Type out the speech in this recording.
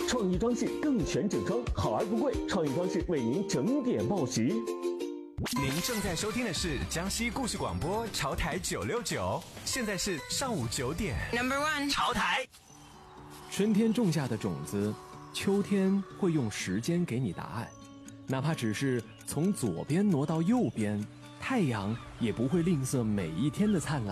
创意装饰更全整装，好而不贵，创意装饰为您整点报时。 您正在收听的是江西故事广播潮台969，现在是上午9点。 Number one， 潮台。 春天种下的种子，秋天会用时间给你答案，哪怕只是从左边挪到右边，太阳也不会吝啬每一天的灿烂。